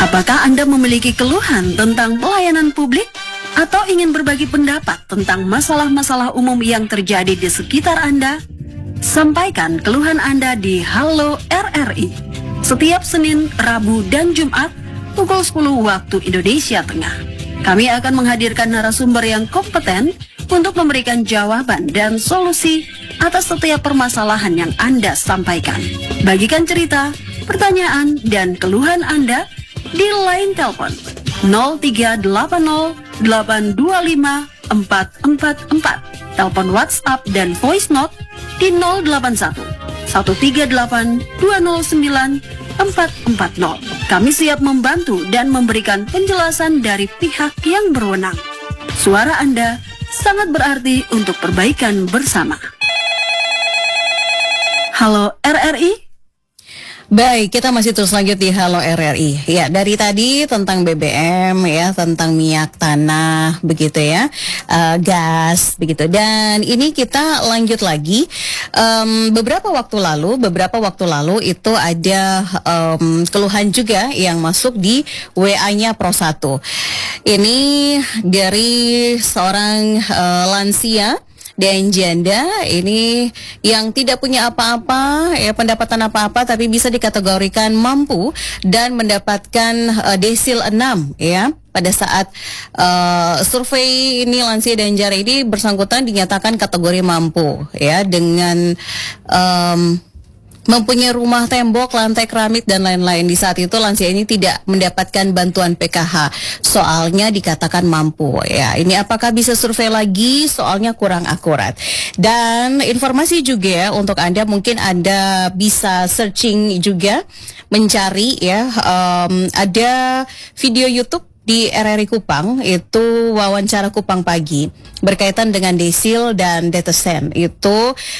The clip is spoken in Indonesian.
Apakah Anda memiliki keluhan tentang pelayanan publik? Atau ingin berbagi pendapat tentang masalah-masalah umum yang terjadi di sekitar Anda? Sampaikan keluhan Anda di Halo RRI setiap Senin, Rabu, dan Jumat pukul 10 waktu Indonesia Tengah. Kami akan menghadirkan narasumber yang kompeten untuk memberikan jawaban dan solusi atas setiap permasalahan yang Anda sampaikan. Bagikan cerita, pertanyaan, dan keluhan Anda di line telepon 0380 825 444, telepon WhatsApp dan voice note di 081 138 209 440. Kami siap membantu dan memberikan penjelasan dari pihak yang berwenang. Suara Anda sangat berarti untuk perbaikan bersama. Halo RRI. Baik, kita masih terus lanjut di Halo RRI. Ya, dari tadi tentang BBM ya, tentang minyak tanah begitu ya, gas begitu. Dan ini kita lanjut lagi. Beberapa waktu lalu itu ada keluhan juga yang masuk di WA-nya Pro 1. Ini dari seorang lansia dan janda ini yang tidak punya apa-apa, ya pendapatan apa-apa, tapi bisa dikategorikan mampu dan mendapatkan desil 6 ya. Pada saat survei ini lansia dan janda ini bersangkutan dinyatakan kategori mampu ya, dengan mempunyai rumah tembok, lantai keramik, dan lain-lain. Di saat itu lansia ini tidak mendapatkan bantuan PKH, soalnya dikatakan mampu ya. Ini apakah bisa survei lagi? Soalnya kurang akurat. Dan informasi juga ya, untuk Anda mungkin Anda bisa searching juga, mencari ya, ada video YouTube di RRI Kupang, itu wawancara Kupang Pagi berkaitan dengan desil dan detesen. Itu